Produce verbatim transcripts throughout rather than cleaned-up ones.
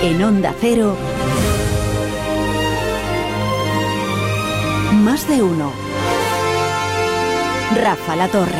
En Onda Cero, Más de Uno. Rafa La Torre.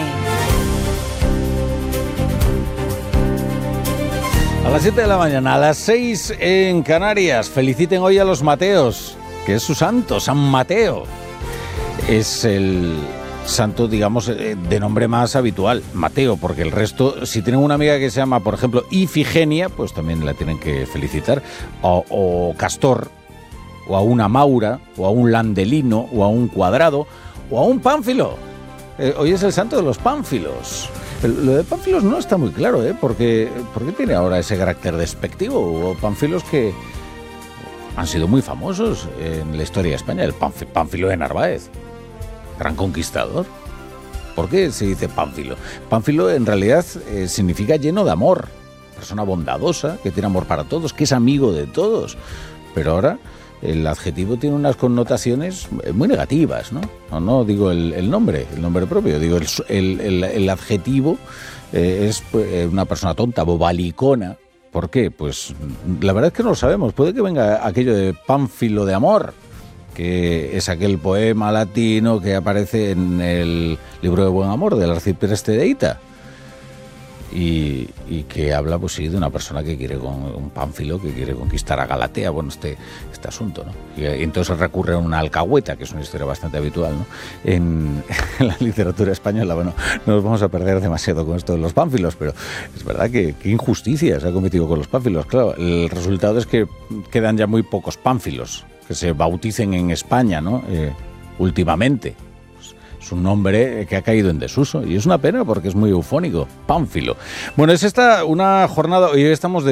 A las siete de la mañana, a las seis en Canarias. Feliciten hoy a los Mateos, que es su santo, San Mateo. Es el santo, digamos, de nombre más habitual, Mateo, porque el resto, si tienen una amiga que se llama, por ejemplo, Ifigenia, pues también la tienen que felicitar. O, o Castor, o a una Maura, o a un Landelino, o a un Cuadrado, o a un Pánfilo. Eh, hoy es el santo de los Pánfilos. Lo de Pánfilos no está muy claro, ¿eh? Porque, ¿por qué tiene ahora ese carácter despectivo? Hubo Pánfilos que han sido muy famosos en la historia de España. El Pánfilo, Pánfilo de Narváez, gran conquistador. ¿Por qué se dice Pánfilo? Pánfilo en realidad eh, significa lleno de amor. Persona bondadosa, que tiene amor para todos, que es amigo de todos. Pero ahora el adjetivo tiene unas connotaciones muy negativas, ¿no? No, no digo el, el nombre, el nombre propio, digo el, el, el, el adjetivo eh, es pues, una persona tonta, bobalicona. ¿Por qué? Pues la verdad es que no lo sabemos. Puede que venga aquello de Pánfilo de amor, que es aquel poema latino que aparece en el libro de Buen Amor del arcipreste de Hita. Y, y que habla, pues sí, de una persona que quiere, con un Pánfilo que quiere conquistar a Galatea, bueno, este, este asunto, ¿no? Y, y entonces recurre a una alcahueta, que es una historia bastante habitual, ¿no? En, en la literatura española. Bueno, no nos vamos a perder demasiado con esto de los Pánfilos, pero es verdad que qué injusticia se ha cometido con los Pánfilos. Claro, el resultado es que quedan ya muy pocos Pánfilos que se bauticen en España, ¿no? Eh, últimamente. Es un nombre que ha caído en desuso y es una pena porque es muy eufónico. Pánfilo. Bueno, es esta una jornada, hoy estamos de